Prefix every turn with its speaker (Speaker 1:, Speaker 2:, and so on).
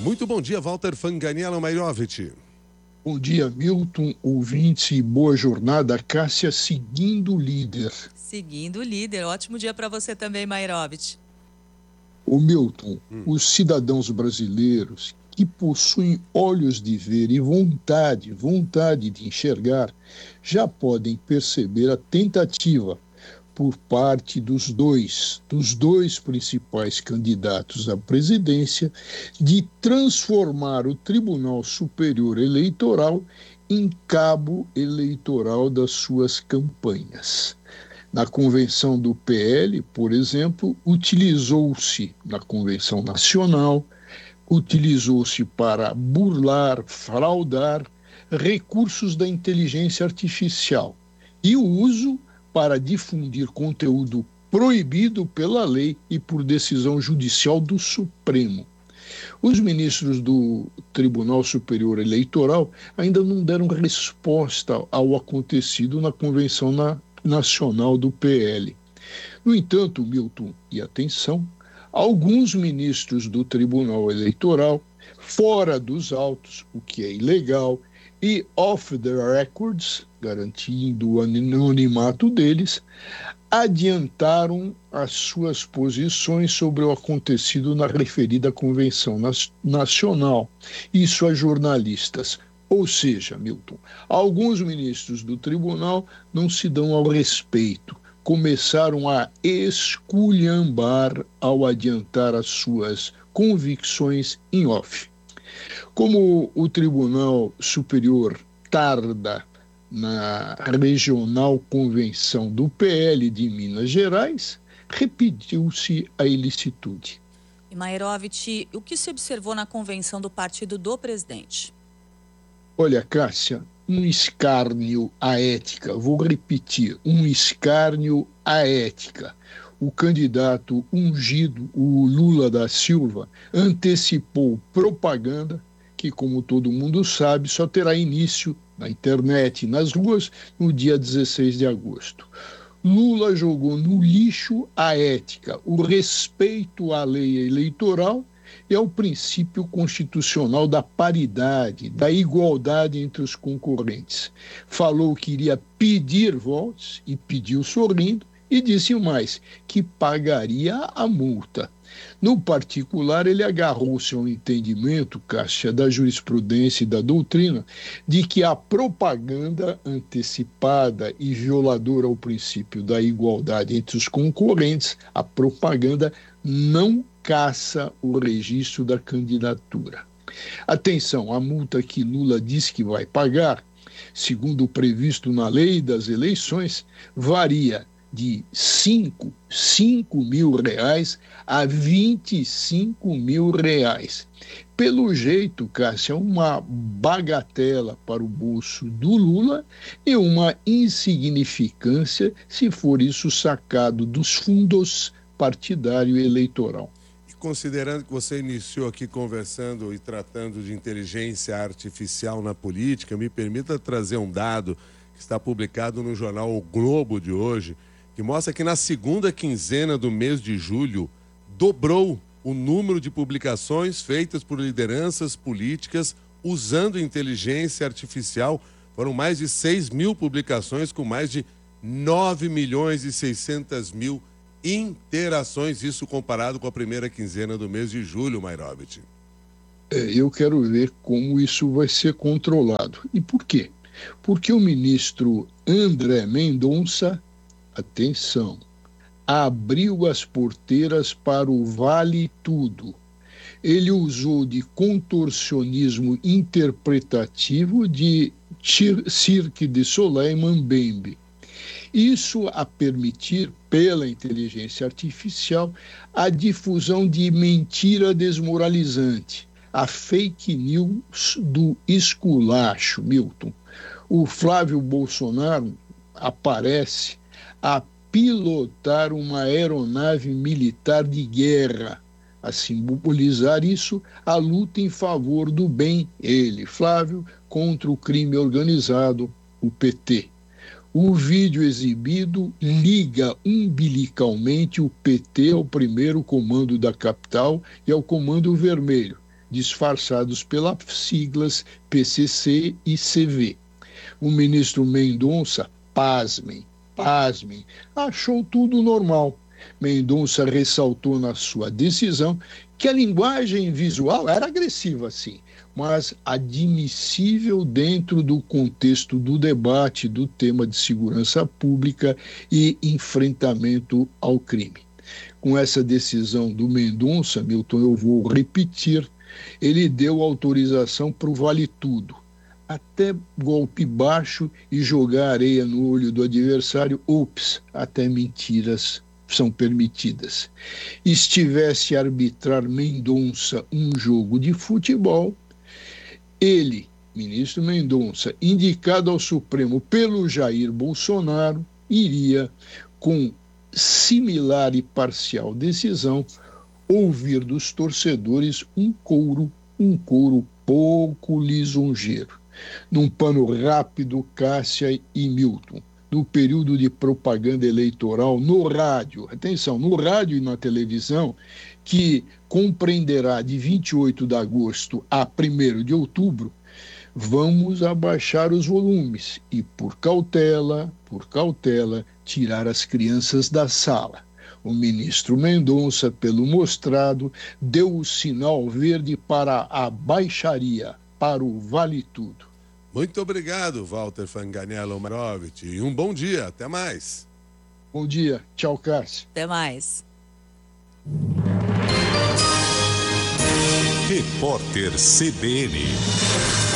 Speaker 1: Muito bom dia, Walter Fanganiello Mairovich.
Speaker 2: Bom dia, Milton, ouvintes, e boa jornada. Cássia, seguindo o líder.
Speaker 3: Seguindo o líder. Ótimo dia para você também, Mairovich.
Speaker 2: O Milton, os cidadãos brasileiros que possuem olhos de ver e vontade de enxergar, já podem perceber a tentativa por parte dos dois principais candidatos à presidência de transformar o Tribunal Superior Eleitoral em cabo eleitoral das suas campanhas. Na convenção do PL, por exemplo, utilizou-se, na convenção nacional, utilizou-se para burlar, fraudar recursos da inteligência artificial e o uso para difundir conteúdo proibido pela lei e por decisão judicial do Supremo. Os ministros do Tribunal Superior Eleitoral ainda não deram resposta ao acontecido na Convenção Nacional do PL. No entanto, Milton, e atenção, alguns ministros do Tribunal Eleitoral, fora dos autos, o que é ilegal, e off the records, garantindo o anonimato deles, adiantaram as suas posições sobre o acontecido na referida Convenção Nacional, isso a jornalistas. Ou seja, Milton, alguns ministros do tribunal não se dão ao respeito, começaram a esculhambar ao adiantar as suas convicções em off. Como o Tribunal Superior tarda na Regional Convenção do PL de Minas Gerais, repetiu-se a ilicitude.
Speaker 3: E Mairovich, o que se observou na convenção do partido do presidente?
Speaker 2: Olha, Cássia, um escárnio à ética, vou repetir, um escárnio à ética. O candidato ungido, o Lula da Silva, antecipou propaganda que, como todo mundo sabe, só terá início na internet e nas ruas no dia 16 de agosto. Lula jogou no lixo a ética, o respeito à lei eleitoral e ao princípio constitucional da paridade, da igualdade entre os concorrentes. Falou que iria pedir votos e pediu sorrindo e disse mais, que pagaria a multa. No particular, ele agarrou-se ao entendimento, Cássia, da jurisprudência e da doutrina, de que a propaganda antecipada e violadora ao princípio da igualdade entre os concorrentes, a propaganda não caça o registro da candidatura. Atenção, a multa que Lula diz que vai pagar, segundo o previsto na lei das eleições, varia de 5 mil reais a 25 mil reais. Pelo jeito, Cássia, uma bagatela para o bolso do Lula e uma insignificância se for isso sacado dos fundos partidário e eleitoral.
Speaker 1: E considerando que você iniciou aqui conversando e tratando de inteligência artificial na política, me permita trazer um dado que está publicado no jornal O Globo de hoje, que mostra que na segunda quinzena do mês de julho dobrou o número de publicações feitas por lideranças políticas usando inteligência artificial. Foram mais de 6 mil publicações com mais de 9 milhões e 600 mil interações, isso comparado com a primeira quinzena do mês de julho, Mairovich.
Speaker 2: Eu quero ver como isso vai ser controlado. E por quê? Porque o ministro André Mendonça, atenção, abriu as porteiras para o Vale Tudo. Ele usou de contorcionismo interpretativo de Cirque du Soleil Mambembe. Isso a permitir, pela inteligência artificial, a difusão de mentira desmoralizante, a fake news do esculacho, Milton. O Flávio Bolsonaro aparece a pilotar uma aeronave militar de guerra, a simbolizar isso, a luta em favor do bem, ele, Flávio, contra o crime organizado, o PT. O vídeo exibido liga umbilicalmente o PT ao primeiro comando da capital e ao comando vermelho, disfarçados pelas siglas PCC e CV. O ministro Mendonça, pasmem, achou tudo normal. Mendonça ressaltou na sua decisão que a linguagem visual era agressiva, sim, mas admissível dentro do contexto do debate do tema de segurança pública e enfrentamento ao crime. Com essa decisão do Mendonça, Milton, eu vou repetir, ele deu autorização para o vale tudo, até golpe baixo e jogar areia no olho do adversário, até mentiras são permitidas. Estivesse a arbitrar Mendonça um jogo de futebol, ele, ministro Mendonça, indicado ao Supremo pelo Jair Bolsonaro, iria, com similar e parcial decisão, ouvir dos torcedores um coro pouco lisonjeiro. Num pano rápido, Cássia e Milton, no período de propaganda eleitoral no rádio, atenção, no rádio e na televisão, que compreenderá de 28 de agosto a 1º de outubro, vamos abaixar os volumes e, por cautela, tirar as crianças da sala. O ministro Mendonça, pelo mostrado, deu o sinal verde para a baixaria, para o vale tudo.
Speaker 1: Muito obrigado, Walter Fanganello Marovit. E um bom dia. Até mais.
Speaker 2: Bom dia. Tchau, Cássio.
Speaker 3: Até mais.
Speaker 4: Repórter CBN.